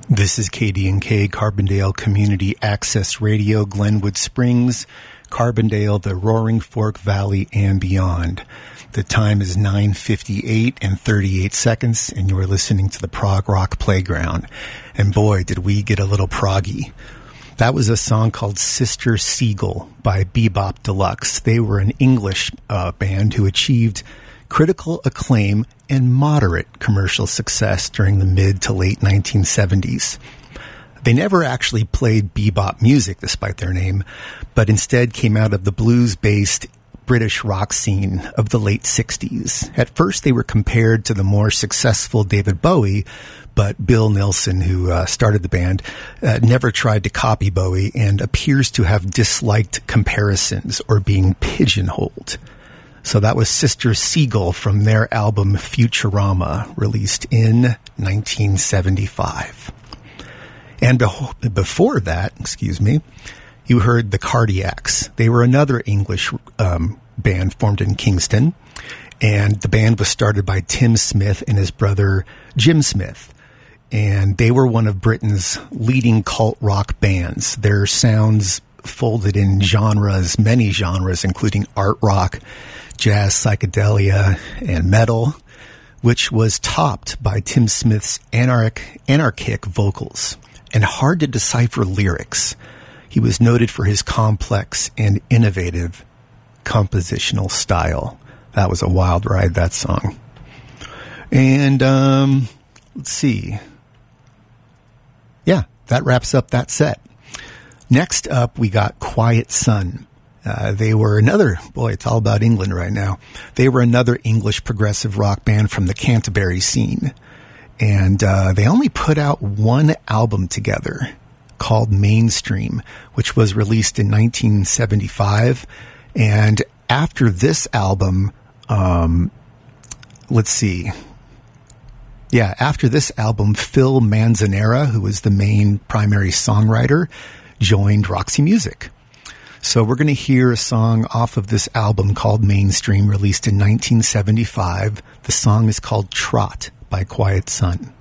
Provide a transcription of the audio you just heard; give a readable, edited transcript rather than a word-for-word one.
This is KD&K, Carbondale Community Access Radio, Glenwood Springs, Carbondale, the Roaring Fork Valley, and beyond. The time is 9:58 and 38 seconds, and you're listening to the Prog Rock Playground. And boy, did we get a little proggy. That was a song called Sister Seagull by Bebop Deluxe. They were an English band who achieved critical acclaim and moderate commercial success during the mid to late 1970s. They never actually played bebop music, despite their name, but instead came out of the blues-based British rock scene of the late 60s. At first, they were compared to the more successful David Bowie, but Bill Nilsson, who started the band, never tried to copy Bowie and appears to have disliked comparisons or being pigeonholed. So that was Sister Seagull from their album Futurama, released in 1975. And before that, you heard the Cardiacs. They were another English band formed in Kingston, and the band was started by Tim Smith and his brother Jim Smith. And they were one of Britain's leading cult rock bands. Their sounds folded in genres, many genres, including art rock, jazz, psychedelia, and metal, which was topped by Tim Smith's anarchic vocals and hard to decipher lyrics. He was noted for his complex and innovative compositional style. That was a wild ride, that song. And let's see. Yeah, that wraps up that set. Next up, we got Quiet Sun. They were another, boy, it's all about England right now. They were another English progressive rock band from the Canterbury scene. And they only put out one album together called Mainstream, which was released in 1975. And after this album, after this album, Phil Manzanera, who was the main primary songwriter, joined Roxy Music. So we're going to hear a song off of this album called Mainstream, released in 1975. The song is called Trot by Quiet Sun.